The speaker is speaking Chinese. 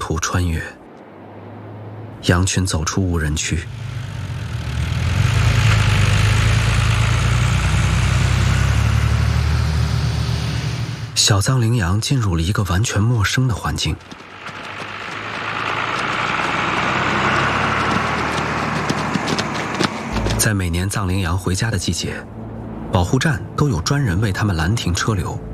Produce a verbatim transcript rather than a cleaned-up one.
途穿越，羊群走出无人区。小藏羚羊进入了一个完全陌生的环境。在每年藏羚羊回家的季节，保护站都有专人为他们拦停车流，